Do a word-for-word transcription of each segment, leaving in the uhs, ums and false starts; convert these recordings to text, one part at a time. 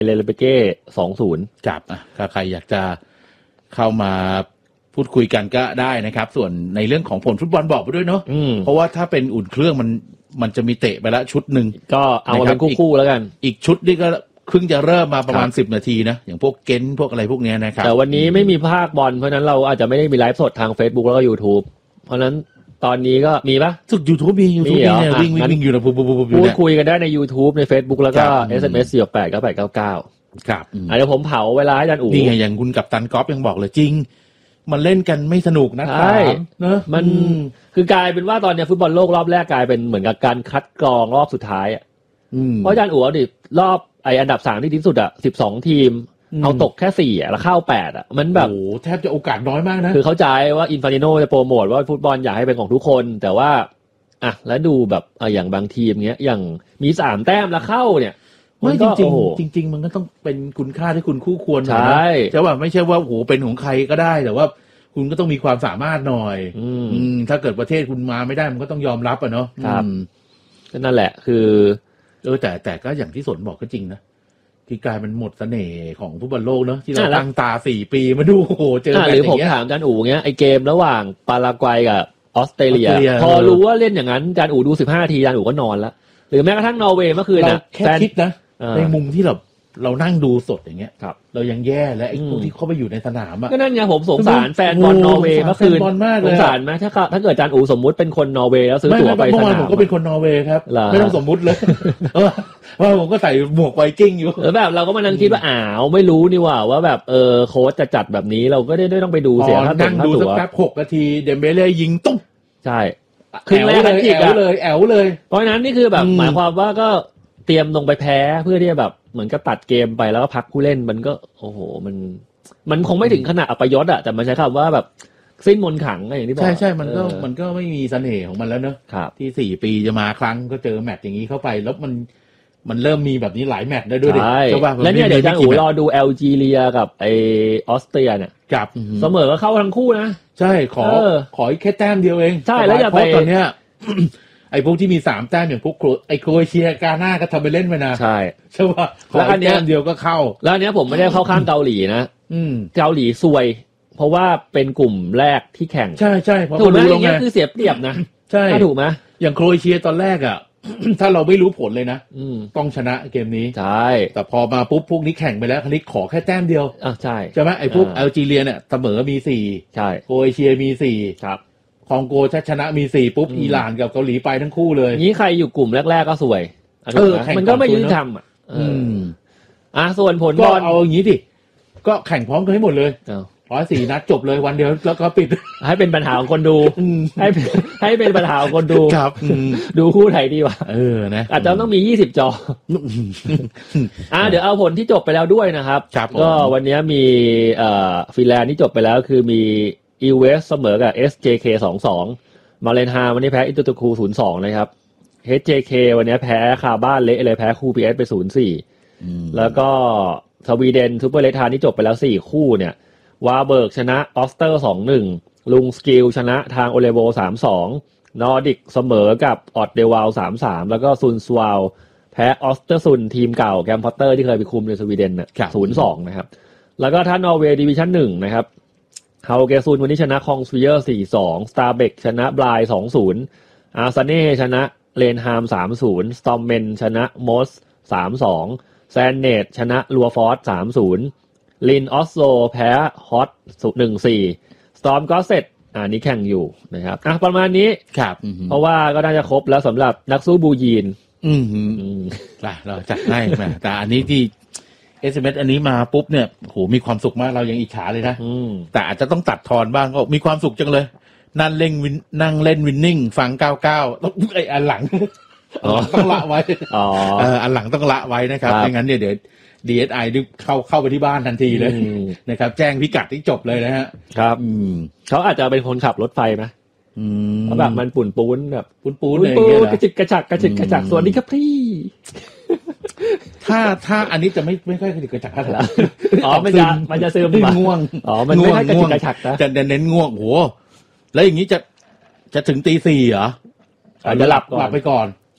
เลเลเบเก้ สองศูนย์จับอ่ะถ้าใครอยากจะเข้ามาพูดคุยกันก็ได้นะครับส่วนในเรื่องของผลฟุตบอลบอกไปด้วยเนาะเพราะว่าถ้าเป็นอุ่นเครื่องมันมันจะมีเตะไปแล้วชุดหนึ่งก็เอามาเป็นคู่ๆแล้วกันอีกชุดนี่ก็เพิ่งจะเริ่มมาประมาณสิบนาทีนะอย่างพวกเก้นพวกอะไรพวกนี้นะครับแต่วันนี้ไม่มีภาคบอลเพราะนั้นเราอาจจะไม่ได้มีไลฟ์สดทาง Facebook แล้วก็ YouTube เพราะนั้นตอนนี้ก็มีป่ะสุด YouTube มี YouTube มีเนี่ยวิ่งวิ่งอยู่นะปุ๊บๆๆอยู่พูดคุยกันได้ใน YouTube ใน Facebook แล้วก็ เอส เอ็ม เอส สี่ หก แปด เก้า แปด เก้า เก้าครับอ่ะเดี๋ยวผมเผาเวลาให้อาจารย์อู๋นี่ไงอย่างคุณกัปตันก๊อฟยังบอกเลยจริงมันเล่นกันไม่สนุกนะใช่เนอะมันคือกลายเป็นว่าตอนนี้ฟุตบอลโลกรอบแรกกลายเป็นเหมือนกับการคัดกรองรอบสุดท้ายอ่ะเพราะอาจารย์อู๋ดิรอบไออันดับสามที่ดีที่สุดอ่ะสิบสองทีมเอาตกแค่สี่อ่ะแล้วเข้าแปดอ่ะมันแบบโอ้แทบจะโอกาสน้อยมากนะคือเข้าใจว่าอินฟานิโนจะโปรโมทว่าฟุตบอลอยากให้เป็นของทุกคนแต่ว่าอ่ะแล้วดูแบบอ่ะอย่างบางทีมเงี้ยอย่างมีสามแต้มแล้วเข้าเนี่ยไม่จริงๆจริงๆมันก็ต้องเป็นคุณค่าที่คุณคู่ควรใช่ใช่ว่าไม่ใช่ว่าโหเป็นของใครก็ได้แต่ว่าคุณก็ต้องมีความสามารถหน่อยอืมถ้าเกิดประเทศคุณมาไม่ได้มันก็ต้องยอมรับอ่ะเนาะครับก็นั่นแหละคือเออแต่แต่ก็อย่างที่สนบอกก็จริงนะที่กลายเป็นหมดเสน่ห์ของฟุตบอลโลกเนาะที่เราตั้งตาสี่ปีมาดูโอ้โหเจอแบบนี้หรือผมถามอาจารย์อู๋เงี้ยไอเกมระหว่างปารากวัยกับออสเตรเลียพอรู้ว่าเล่นอย่างนั้นอาจารย์อู๋ดูสิบห้านาทีอาจารย์อู๋ก็นอนละหรือแม้กระทั่งนอร์เวย์เมื่อคืนน่ะแค่คิดนะในมุมที่เราเรานั่งดูสดอย่างเงี้ยเรายังแย่และไอ้พวกที่เข้าไปอยู่ในสนามอ่ะก็นั่นไงผมสงสารแฟนบอลนอร์เวย์เมื่อคืนสงสารไหมถ้าถ้าเกิดอาจารย์อู๋สมมุติเป็นคนนอร์เวย์แล้วซื้อตั๋วไปสนามผมก็เป็นคนนอร์เวย์ครับไม่ต้องสมมุติเลยว่าผมก็ใส่หมวกไวกิ้งอยู่แล้วแบบเราก็มานั่งคิดว่าอ้าวไม่รู้นี่ว่าว่าแบบเออโค้ชจะจัดแบบนี้เราก็ได้ต้องไปดูเสียค่าตั๋วนั่งดูสักแป๊บหกนาทีเดมเบเล่ยิงตุ๊บใช่คือแอลเลยแอลเลยแอลเลยเพราะนั้นนี่คือแบบหมายความว่าก็เตรียมลงไปแพ้เพื่อที่จะแบบเหมือนกับตัดเกมไปแล้วก็พักผู้เล่นมันก็โอ้โหมันมันคงไม่ถึงขนาดอัปยศอะแต่มันใช้คำว่าแบบสิ้นมนต์ขลังอย่างที่บอกใช่ใช่มันก็มันก็ไม่มีเสน่ห์ของมันแล้วเนอะที่สี่ปีจะมาครั้งก็เจอแมตช์อย่างนี้เข้าไปแล้วมันมันเริ่มมีแบบนี้หลายแมตช์ได้ด้วยดิใช่ป่ะแล้วเนี่ยเดี๋ยวอาจารย์อู๋รอดูแอลจีเรียกับไอออสเตรียเนี่ยกับเสมอก็เข้าทั้งคู่นะใช่ขอขอแค่แต้มเดียวเองใช่แล้วอย่าไปตอนเนี้ยไอ้พวกที่มีสามแต้มอย่างพวกไอ้โครเอเชียกาหน้าก็ทำไปเล่นไปนะใช่ใช่ป่ะแล้วอันเนี้ยเดียวก็เข้าแล้วอันเนี้ยผมไม่ได้เข้าข้างเกาหลีนะอืมเกาหลีซวยเพราะว่าเป็นกลุ่มแรกที่แข่งใช่ใช่เพราะถูกไหมอย่างเงี้ยคือเสียเปรียบนะใช่ถูกไหมอย่างโครเอเชียตอนแรกอ่ะ ถ้าเราไม่รู้ผลเลยนะต้องชนะเกมนี้ใช่แต่พอมาปุ๊บพวกนี้แข่งไปแล้วคณิตขอแค่แต้มเดียวอ่ะใช่ใช่ไหมไอ้พวกแอลจีเรียเนี่ยเสมอมีสี่ใช่โครเอเชียมีสี่ครับคองโกชนะมีสี่ปุ๊บอิหร่านกับเกาหลีไปทั้งคู่เลยนี้ใครอยู่กลุ่มแรกๆก็สวยเออมันก็ไม่ยุติธรรมอ่ะอืมอ่ะส่วนผลบอลเอาอย่างนี้ดิก็แข่งพร้อมกันให้หมดเลยร้อยสี่นัดจบเลยวันเดียวแล้วก็ปิดให้เป็นปัญหาของคนดูให้ให้เป็นปัญหาของคนดูครับดูคู่ไหนดีวะเออนะอาจจะต้องมียี่สิบจออ่ะเดี๋ยวเอาผลที่จบไปแล้วด้วยนะครับก็วันนี้มีเอ่อฟินแลนด์ที่จบไปแล้วคือมีอี เวส เสมอกับ เอส เจ เค สองสอง มาเลนฮาวันนี้แพ้อินเตอร์ตูคู ศูนย์สอง นะครับ เอส เจ เค วันนี้แพ้คาบ้านเละเลยแพ้คู พี เอส ไป ศูนย์สี่ แล้วก็สวีเดนซูเปอร์เลทานี่จบไปแล้วสี่คู่เนี่ยวาเบิร์กชนะออสเตอร์ สองหนึ่ง ลุงสกิลชนะทางโอเลโบ สามสอง นอร์ดิกเสมอกับออดเดวาล สามสาม แล้วก็ซุนสวาลแพ้ออสเตอร์ซุนทีมเก่าแกมพอตเตอร์ที่เคยไปคุมในสวีเดนน่ะ ศูนย์สอง นะครับแล้วก็ถ้านอร์เวย์ดิวิชั่นหนึ่งนะครับเฮาเกซุนวันนี้ชนะคองสวีเยอร์ สี่สอง สตาร์เบกชนะบลาย สองศูนย์ อาร์ซาเน่ชนะเลนฮาม สามศูนย์ สตอมเมนชนะมอส สามสอง แซนเนตชนะลัวฟอร์ส สามศูนย์ ลินออสโลแพ้ฮอต หนึ่งสี่ สตอมก็เสร็จอ่านี้แข่งอยู่นะครับอ่ะประมาณนี้ครับเพราะว่าก็น่าจะครบแล้วสำหรับนักสู้บูยีนอืมล่ะเราจัดให้มาแต่อันนี้ที่ เอส เอ็ม เอส อันนี้มาปุ๊บเนี่ยโหมีความสุขมากเรายังอิจฉาเลยนะแต่อาจจะต้องตัดทอนบ้างก็มีความสุขจังเลยนั่งเล่นวินนั่งเล่นวินนิ่งฟังเก้าเก้าต้องไอ้อันหลังต้องละไว้อ๋อเอออันหลังต้องละไว้นะครับไม่งั้นเนี่ยเดี๋ยว ดี เอส ไอ เข้าเข้าไปที่บ้านทันทีเลยนะครับแจ้งพิกัดที่จบเลยนะฮะครับเขาอาจจะเป็นคนขับรถไฟไหมเพราะแบบมันปุ่นปูนแบบปุ่นปูนอะไรอย่างเงี้ยกระจิกกระจักกระจิกกระจักสวัสดีครับพี่ถ้าถ้าอันนี้จะไม่ไม่ค่อยกระจิกกระจักเท่าไหร่อ๋อมันจะมันจะซึมง่วงอ๋อมันไม่ค่อยกระจิกกระจักนะจะเน้นง่วงโหแล้วอย่างนี้จะจะถึงตีสี่เหรออาจจะหลับก่อนหลับไปก่อน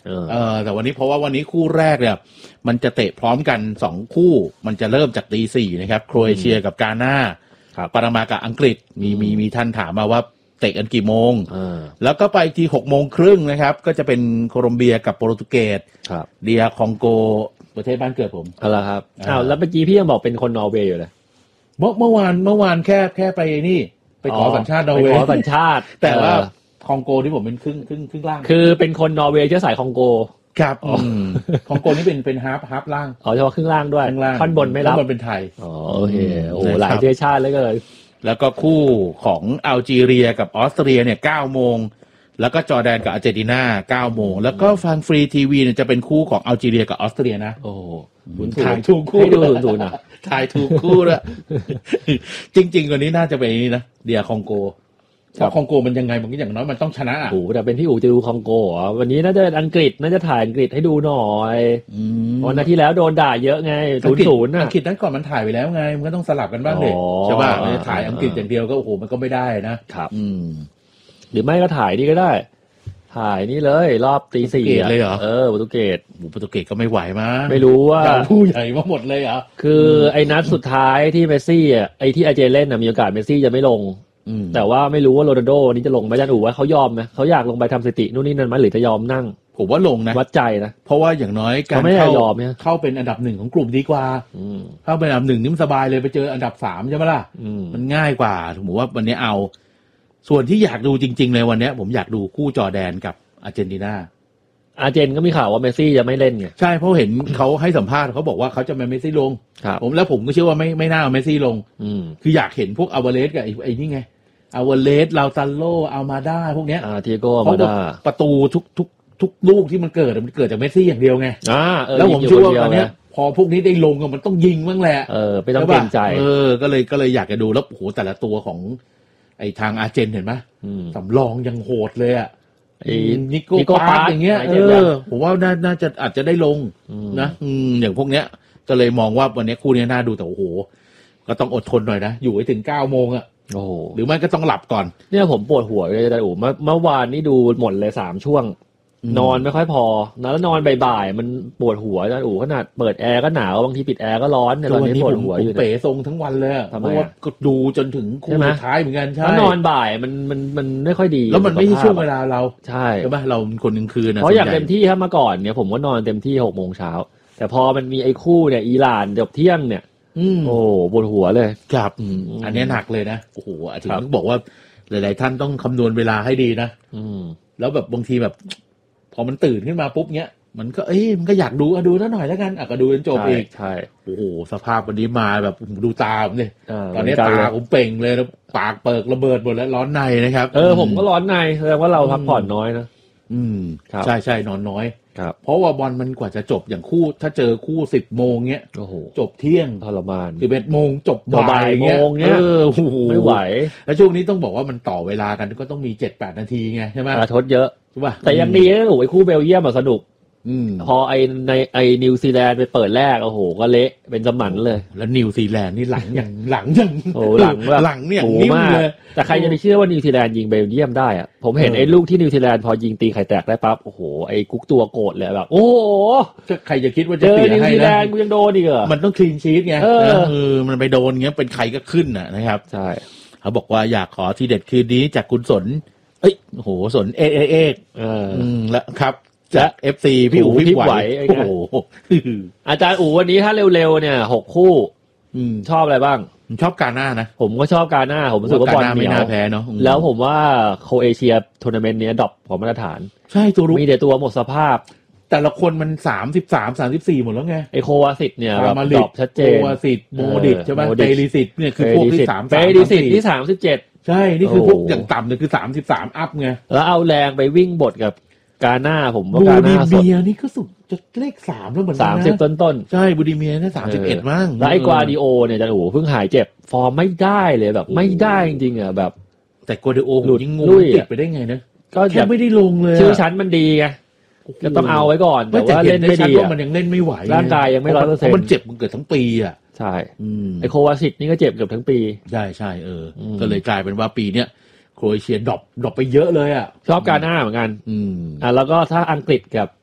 เออเออแต่วันนี้เพราะว่าวันนี้คู่แรกเนี่ยมันจะเตะพร้อมกันสองคู่มันจะเริ่มจากตีสี่นะครับโครเอเชียกับกาน่าปานามากับอังกฤษมีมีมีท่านถามมาว่าเตะกันกี่โมงแล้วก็ไปทีหกโมงครึ่งนะครับก็จะเป็นโคลอมเบียกับโปรตุเกสเดียคองโกประเทศบ้านเกิดผมเอาละครับอ้าวแล้วเมื่อกี้พี่ยังบอกเป็นคนนอร์เวย์อยู่เลยเมื่อเมื่อวานเมื่อวานแค่แค่ไปนี่ไปขอสัญชาตินอร์เวย์ไปขอสัญชาติแต่ว่าคองโกที่ผมเป็นครึ่งครึ่งครึ่งล่างคือเป็นคนนอร์เวย์เชื้อสายคองโกครับคองโกนี่เป็นเป็นฮาร์ฟฮาร์ฟล่างอ๋อเฉพาะครึ่งล่างด้วยท่อนบนไม่รับท่อนบนเป็นไทยอ๋อโอเคโอ้หลายเชื้อชาติเลยก็เลยแล้วก็คู่ของอัลจีเรียกับออสเตรียเนี่ยเก้าโมงแล้วก็จอร์แดนกับอาร์เจนตินาเก้าโมงแล้วก็ฟังฟรีทีวีเนี่ยจะเป็นคู่ของอัลจีเรียกับออสเตรียนะโอ้ถ่ายถูกคู่ดูดูนะถ่ายถูกคู่ด้วยจริงๆกว่านี้น่าจะเป็นนี่นะเดียคองโกเพราะคองโกมันยังไงมันก็อย่างน้อยมันต้องชนะอ่ะโอ้แต่เป็นพี่อู๋จะดูคองโกอ่ะวันนี้น่าจะอังกฤษน่าจะถ่ายอังกฤษให้ดูหน่อยวันนาทีแล้วโดนด่าเยอะไงศูนย์ศูนย์อังกฤษนั้นก่อนมันถ่ายไปแล้วไงมันก็ต้องสลับกันบ้างเด็กใช่ป่ะถ่ายอังกฤษอย่างเดียวก็โอ้โหมันก็ไม่ได้นะครับอืมหรือไม่ก็ถ่ายนี่ก็ได้ถ่ายนี่เลยรอบตีสี่เลยเหรอเออโปรตุเกสโปรตุเกสก็ไม่ไหวมั้งไม่รู้ว่าผู้ใหญ่มาหมดเลยเหรอคือไอ้นัดสุดท้ายที่เมสซี่อ่ะไอ้ที่อาร์เจนเล่นน่ะมีโอกาสเมสซี่จะไม่ลงแต่ว่าไม่รู้ว่าโรนัลโดนี้จะลงไหมจันอู๋ว่าเขายอมไหมเขาอยากลงไปทำสถิตินู่นนี่นั่นไหมหรือจะยอมนั่งผมว่าลงนะวัดใจนะเพราะว่าอย่างน้อยการเข้าเข้าเป็นอันดับหนึ่งของกลุ่มดีกว่าเข้าเป็นอันดับหนึ่งนี่มันสบายเลยไปเจออันดับสามใช่ไหมล่ะมันง่ายกว่าผมว่าวันนี้เอาส่วนที่อยากดูจริงๆเลยวันนี้ผมอยากดูคู่จอร์แดนกับอาร์เจนตินาอาร์เจนก็มีข่าวว่าเมสซี่จะไม่เล่นไงใช่เพราะเห็นเขาให้สัมภาษณ์เขาบอกว่าเขาจะไม่เมสซี่ลงผมแล้วผมก็เชื่อว่าไม่ไม่น่าเอาเมสซี่ลงคืออยากเห็นพวกอัลวาเรสกับไอ้ไอ้นี่ไงอัลวาเรสลาวตันโลอัลมาด้าพวกเนี้ยอ่าเทียโก้อัลมาด้าประตูทุกทุกทุกลูกที่มันเกิดมันเกิดจากเมสซี่อย่างเดียวไงอ่าแล้วผมเชื่อว่าตอนเนี้ยพอพวกนี้ได้ลงมันต้องยิงบ้างแหละเออไม่ต้องเกรงใจเออก็เลยก็เลยอยากจะดูแล้วโอ้โหแต่ละตัวของไอ้ทางอาร์เจนเห็นไหมสำรองยังโหดเลยอ่ะไอ้นิโก้ปาร์อย่างเงี้ยเออผมว่าน่าจะอาจจะได้ลงนะอืมอย่างพวกเนี้ยก็เลยมองว่าวันนี้คู่นี้น่าดูแต่โอ้โหก็ต้องอดทนหน่อยนะอยู่ให้ถึงเก้าโมงอ่ะโอ้หรือไม่ก็ต้องหลับก่อนเนี่ยผมปวดหัวเลยแต่โอ้เมื่อเมื่อวานนี่ดูหมดเลยสามช่วงนอนไม่ค่อยพอแล้วนอนบ่ายๆมันปวดหัวนะโอ้ขนาดเปิดแอร์ก็หนาวบางทีปิดแอร์ก็ร้อนเนี่ยตอนนี้ปวดหัวอยู่เป๋ทรงทั้งวันเลยเพราะว่าก็ดูจนถึงคู่สุดท้ายเหมือนกันใช่แล้วนอนบ่ายมันมันมันไม่ค่อยดีแล้วมันไม่ใช่ช่วงเวลาเราใช่ใช่ไหมเราคนกลางคืนนะเพราะอย่างเต็มที่ถ้ามาก่อนเนี่ยผมก็นอนเต็มที่หกโมงเช้าแต่พอมันมีไอ้คู่เนี่ยอิหร่านจบเที่ยงเนี่ยโอ้ปวดหัวเลยครับอันนี้หนักเลยนะโอ้โหถึงต้องบอกว่าหลายๆท่านต้องคำนวณเวลาให้ดีนะแล้วแบบบางทีแบบพอมันตื่นขึ้นมาปุ๊บเนี้ยมันก็เอ้ยมันก็อยากดูอ่ะดูซะหน่อยแล้วกันอ่ะก็ดูจนจบอีกใช่โอ้โหสภาพวันนี้มาแบบดูตาผมเลยตอนนี้ตาผมเป่งเลยแล้วปากเปิกระเบิดหมดแล้วร้อนในนะครับเออผมก็ร้อนในแสดงว่าเราพักผ่อนน้อยนะอืมใช่ใช่นอนน้อยครับเพราะว่าบอลมันกว่าจะจบอย่างคู่ถ้าเจอคู่สิบโมงเงี้ยโอ้โหจบเที่ยงทรมานสิบเอ็ดโมงจบบ่ายโมงเงี้ยเออไม่ไหวแล้วช่วงนี้ต้องบอกว่ามันต่อเวลากันก็ต้องมีเจ็ดแปดนาทีไงใช่ไหมทดเยอะแต่ยังดีนะหนูไอ้คู่เบลเยียมสนุกพอไอในไอนิวซีแลนด์ไปเปิดแรกโอ้โหก็เละเป็นสมันเลยแล้วนิวซีแลนด์นี่หลังอย่างหลังอย่างโอ้หลังหลังเนี่ยนิ่มเลยแต่ใครจะไปเชื่อว่านิวซีแลนด์ยิงเบลเยียมได้อะผมเห็นไอ้ลูกที่นิวซีแลนด์พอยิงตีไข่แตกได้ปั๊บโอ้โหไอ้กุ๊กตัวโกรธเลยแบบโอ้โหใครจะคิดว่าจะเสียให้นะนิวซีแลนด์กูยังโดนอีกเหรอมันต้องคลีนชีทไงเออมันไปโดนเงี้ยเป็นใครก็ขึ้นน่ะนะครับใช่เขาบอกว่าอยากขอทีเด็ดคืนนี้จากคุณสนเอ้ยโอ้โหสนเอเอเอเออแล้วครับจะ เอฟ ซี พี่อู๋พี่ไหวโอ้โหอาจารย์อู๋วันนี้ถ้าเร็วๆเนี่ยหกคู่ชอบอะไรบ้างชอบกาน่านะผมก็ชอบกาน่าผมรู้สึกว่าบอลไม่น่าแพ้เนาะแล้วผมว่าโครเอเชียทัวร์นาเมนต์นี้ดรอปของมาตรฐานใช่ตัวรู้มีแต่ตัวหมดสภาพแต่ละคนมันสามสิบสาม สามสิบสี่หมดแล้วไงไอโควาสิตเนี่ยดรอปชัดเจนโควาสิตโมดิตใช่ป่ะเปริสิตเนี่ยคือพวกที่สามสิบเปริสิตที่สามสิบเจ็ดใช่นี่คือพวกอย่างต่ำเนี่ยคือสามสิบสามอัพไงแล้วเอาแรงไปวิ่งบทกับกาน่าผมว่ากาน่าสดบูดิเมียนี่ก็สุดจะเลขสามแล้วเหมือนกันนะสามสิบต้นๆใช่บูดิเมียนี่สามสิบเอ็ดมั้งแล้วไอ้กวาดิโอเนี่ยจะโอ้โหเพิ่งหายเจ็บฟอร์มไม่ได้เลยแบบไม่ได้จริงๆอ่ะแบบแต่กวาดิโอหลุดยิงงูติดไปได้ไงนะก็แค่ไม่ได้ลงเลยชื่อชั้นมันดีไงก็ต้องเอาไว้ก่อนแต่ว่าเล่นไม่ดีมันยังเล่นไม่ไหวร่างกายยังไม่ร้อยเปอร์เซ็นต์มันเจ็บมันเกิดทั้งปีอ่ะใช่ไอ้โควาสิตนี่ก็เจ็บเกือบทั้งปีใช่ใช่เออก็เลยกลายเป็นว่าปีเนี้ยโครเอเชียดรอปดรอปไปเยอะเลยอ่ะชอบกาน่าเหมือนกันอืมอ่ะแล้วก็ถ้าอังกฤษกับ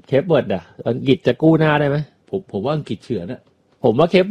เคปเวิร์ดอ่ะอังกฤษจะกู้หน้าได้ไหมผมผมว่าอังกฤษเฉือนอ่ะผมว่าเคป